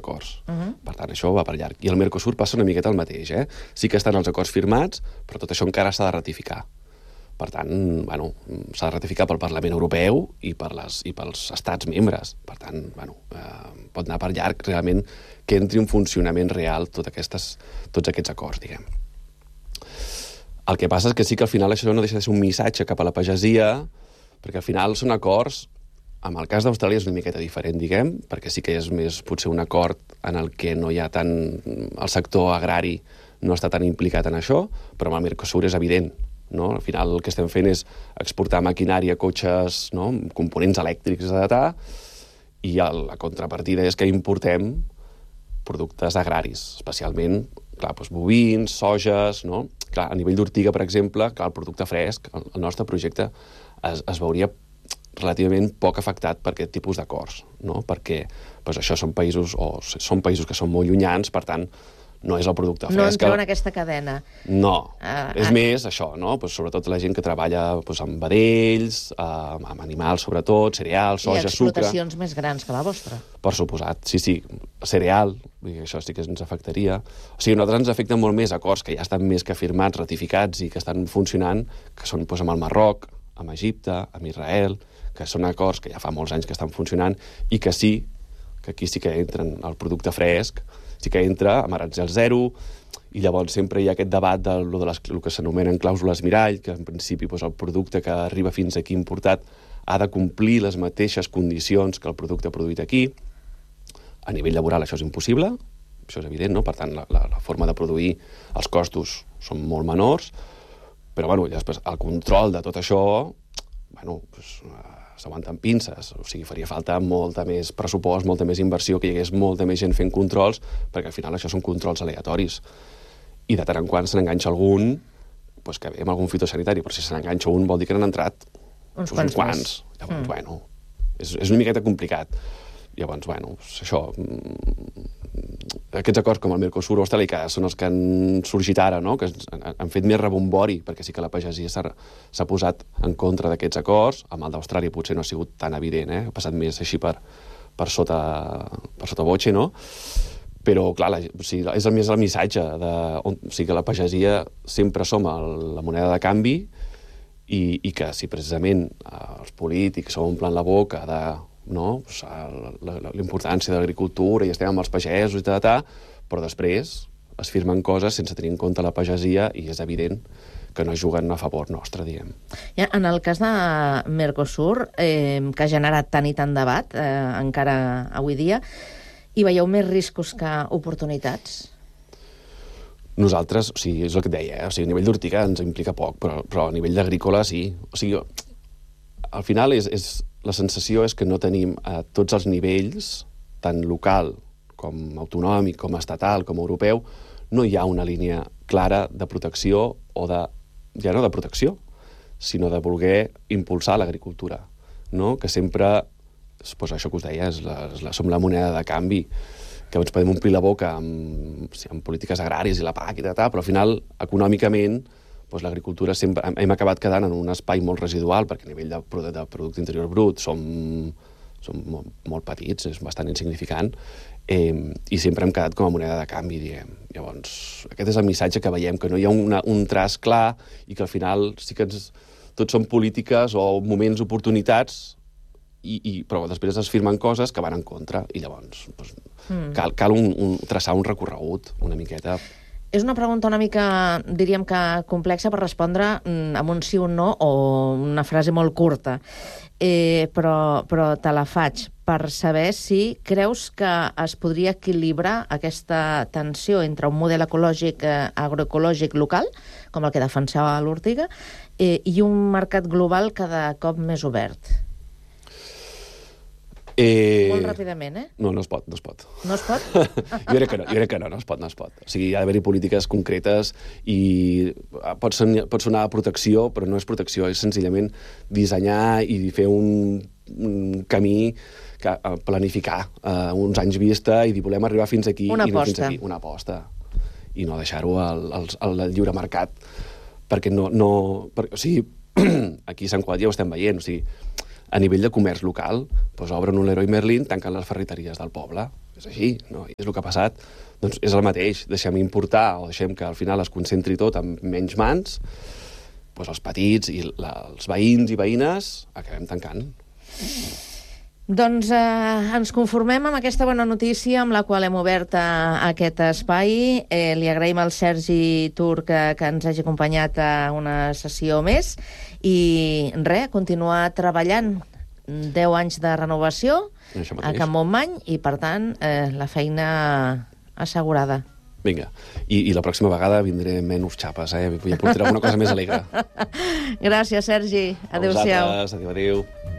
acords. Per tant, això va per llarg. I el Mercosur passa una miqueta el mateix, Sí que estan els acords firmats, però tot això encara s'ha de ratificar. Per tant, s'ha de ratificar pel Parlament Europeu i pels estats membres. Per tant, pot anar per llarg realment que entri en funcionament real tots aquests acords, diguem. El que passa és que sí que al final això no deixa de ser un missatge cap a la pagesia, perquè al final són acords. En el cas d'Austràlia és una miqueta diferent, diguem, perquè sí que és més potser un acord en el que no hi ha tant... El sector agrari no està tan implicat en això, però amb el Mercosur és evident. No? Al final el que estem fent és exportar maquinària, cotxes, no? Components elèctrics, i la contrapartida és que importem productes agraris, especialment bovins, sojes, no? Clar, a nivell d'ortiga, per exemple, el producte fresc, el nostre projecte es veuria relativament poc afectat per aquest tipus d'acords, no? Perquè això són països que són molt llunyans, per tant, no és el producte fresc. No entreu en aquesta cadena. No, és més això, no? Sobretot la gent que treballa amb vedells, amb animals sobretot, cereals, soja, sucre... I explotacions més grans que la vostra. Per suposat, sí, cereal, això sí que ens afectaria. O sigui, a nosaltres ens afecten molt més acords que ja estan més que firmats, ratificats i que estan funcionant, que són amb el Marroc, amb Egipte, amb Israel, que són acords que ja fa molts anys que estan funcionant i que aquí sí que entren el producte fresc, sí que entra amb aranzel zero, i llavors sempre hi ha aquest debat del que s'anomenen clàusules mirall, que en principi el producte que arriba fins aquí importat ha de complir les mateixes condicions que el producte produït aquí. A nivell laboral això és impossible, això és evident, no? Per tant, la forma de produir, els costos són molt menors, però després el control de tot això s'aguanten pinces, o sigui, faria falta molta més pressupost, molta més inversió, que hi hagués molta més gent fent controls, perquè al final això són controls aleatoris. I de tant en quant se n'enganxa algun, que ve amb algun fitosanitari, però si se n'enganxa un vol dir que n'han entrat uns quants. Llavors, és una miqueta complicat. Llavors, això... Aquests acords com el Mercosur o Austràlia, que són els que han sorgit ara, no? Que han fet més rebombori, perquè sí que la pagesia s'ha posat en contra d'aquests acords. Amb el d'Austràlia potser no ha sigut tan evident, ha passat més així per sota voce, no? Però, clar, és més el missatge que la pagesia sempre som la moneda de canvi i que si precisament els polítics s'omplen la boca de la importància de l'agricultura i estem amb els pagesos i però després es firmen coses sense tenir en compte la pagesia i és evident que no juguen a favor nostre, diguem. En el cas de Mercosur, que ha generat tant i tant debat, encara avui dia, hi veieu més riscos que oportunitats? Nosaltres, és el que et deia, a nivell d'ortiga ens implica poc, però a nivell d'agrícola sí. Al final la sensació és que no tenim a tots els nivells, tant local com autonòmic, com estatal, com europeu, no hi ha una línia clara de protecció o ja no de protecció, sinó de voler impulsar l'agricultura, no? Que sempre, això que us deia, som la moneda de canvi, que ens podem omplir la boca amb polítiques agràries i la PAC i però al final, econòmicament, l'agricultura sempre hem acabat quedant en un espai molt residual, perquè a nivell de producte interior brut som molt petits, és bastant insignificant, i sempre hem quedat com a moneda de canvi, diguem. Llavors, aquest és el missatge que veiem, que no hi ha un traç clar i que al final sí que tots són polítiques o moments, oportunitats, però després es firmen coses que van en contra, i llavors cal traçar un recorregut una miqueta. És una pregunta una mica, diríem que complexa per respondre amb un sí o un no o una frase molt curta, però te la faig per saber si creus que es podria equilibrar aquesta tensió entre un model ecològic, agroecològic local, com el que defensava l'Ortiga, i un mercat global cada cop més obert. Molt ràpidament, No es pot. No es pot? Jo crec que no es pot. O sigui, hi ha d'haver-hi polítiques concretes i pot sonar protecció, però no és protecció, és senzillament dissenyar i fer un camí, planificar uns anys vista i dir volem arribar fins aquí i no fins aquí. Una aposta. I no deixar-ho al lliure mercat, perquè aquí a Sant Cugat ja ho estem veient, a nivell de comerç local, obren un Leroy Merlin, tanquen les ferreteries del poble. És així, no? I és el que ha passat. Doncs és el mateix, deixem importar o deixem que al final es concentri tot en menys mans, doncs els petits i els veïns i veïnes acabem tancant. Doncs ens conformem amb aquesta bona notícia amb la qual hem obert aquest espai. Li agraïm al Sergi Tur que ens hagi acompanyat a una sessió més i continuar treballant. 10 anys de renovació a Can Montmany i, per tant, la feina assegurada. Vinga, i la pròxima vegada vindré menys xapes, i aportaré alguna cosa més alegre. Gràcies, Sergi. Adéu-siau. A vosaltres, adéu.